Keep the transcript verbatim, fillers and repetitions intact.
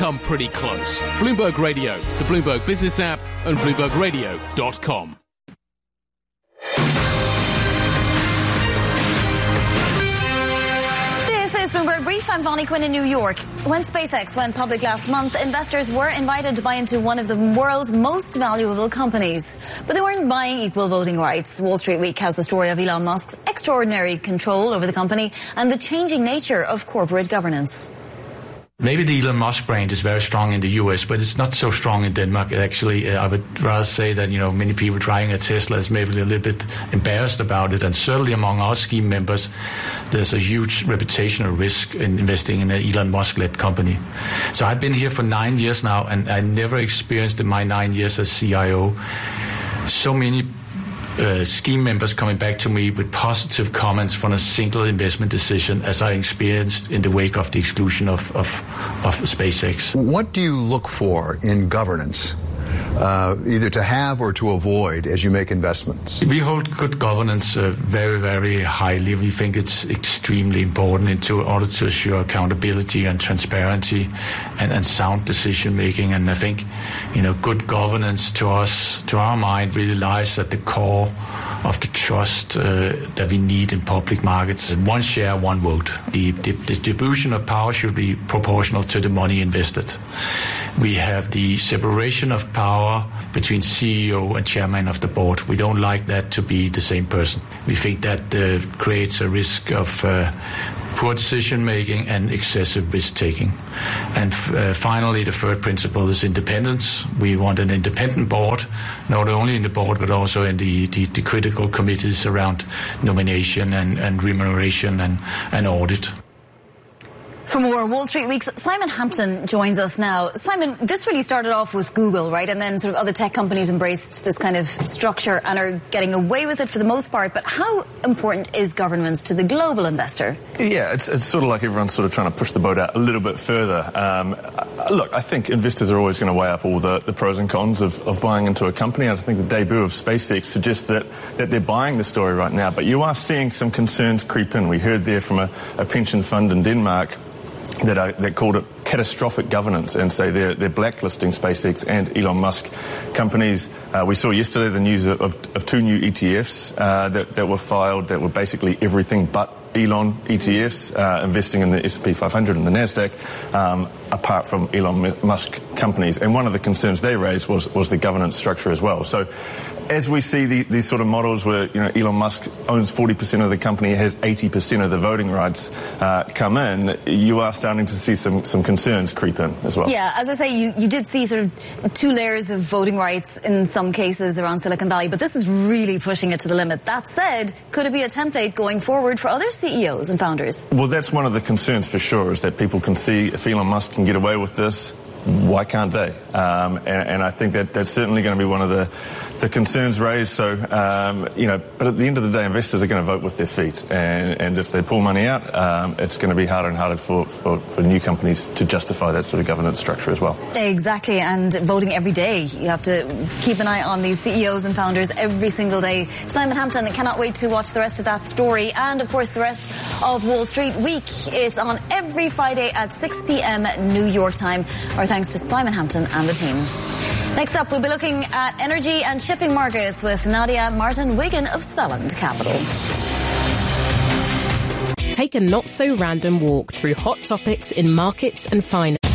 come pretty close. Bloomberg Radio, the Bloomberg Business app, and bloomberg radio dot com. This is Bloomberg Brief. I'm Vonnie Quinn in New York. When SpaceX went public last month, investors were invited to buy into one of the world's most valuable companies. But they weren't buying equal voting rights. Wall Street Week has the story of Elon Musk's extraordinary control over the company and the changing nature of corporate governance. Maybe the Elon Musk brand is very strong in the U S, but it's not so strong in Denmark. Actually, uh, I would rather say that, you know, many people driving a Tesla is maybe a little bit embarrassed about it. And certainly among our scheme members, there's a huge reputational risk in investing in an Elon Musk-led company. So I've been here for nine years now, and I never experienced in my nine years as C I O so many Uh, scheme members coming back to me with positive comments from a single investment decision as I experienced in the wake of the exclusion of, of, of SpaceX. What do you look for in governance, uh, either to have or to avoid as you make investments? We hold good governance uh, very, very highly. We think it's extremely important in order to assure accountability and transparency and, and sound decision making. And I think, you know, good governance to us, to our mind, really lies at the core of the trust uh, that we need in public markets. One share, one vote. The, the distribution of power should be proportional to the money invested. We have the separation of power between C E O and chairman of the board. We don't like that to be the same person. We think that uh, creates a risk of uh, poor decision-making and excessive risk-taking. And uh, finally, the third principle is independence. We want an independent board, not only in the board, but also in the, the, the critical committees around nomination and, and remuneration and, and audit. For more Wall Street Week's Simon Hampton joins us now. Simon, this really started off with Google, right? And then sort of other tech companies embraced this kind of structure and are getting away with it for the most part. But how important is governance to the global investor? Yeah, it's, it's sort of like everyone's sort of trying to push the boat out a little bit further. Um, look, I think investors are always going to weigh up all the, the pros and cons of, of buying into a company. I think the debut of SpaceX suggests that, that they're buying the story right now. But you are seeing some concerns creep in. We heard there from a, a pension fund in Denmark that are, that called it catastrophic governance and say they're, they're blacklisting SpaceX and Elon Musk companies. Uh, we saw yesterday the news of, of two new E T Fs uh, that, that were filed that were basically everything but Elon E T Fs, uh, investing in the S and P five hundred and the NASDAQ, um, apart from Elon Musk companies. And one of the concerns they raised was, was the governance structure as well. So as we see the, these sort of models where, you know, Elon Musk owns forty percent of the company, has eighty percent of the voting rights uh, come in, you are starting to see some, some concerns creep in as well. Yeah, as I say, you, you did see sort of two layers of voting rights in some cases around Silicon Valley, but this is really pushing it to the limit. That said, could it be a template going forward for other C E Os and founders? Well, that's one of the concerns for sure, is that people can see if Elon Musk can get away with this, why can't they? Um, and, and I think that that's certainly going to be one of the, the concerns raised. So, um, you know, but at the end of the day, investors are going to vote with their feet. And, and if they pull money out, um, it's going to be harder and harder for, for, for new companies to justify that sort of governance structure as well. Exactly. And voting every day. You have to keep an eye on these C E Os and founders every single day. Simon Hampton, cannot wait to watch the rest of that story. And, of course, the rest of Wall Street Week. It's on every Friday at six p.m. New York time. Our thanks to Simon Hampton and the team. Next up, we'll be looking at energy and shipping markets with Nadia Martin-Wigan of Svelland Capital. Take a not-so-random walk through hot topics in markets and finance.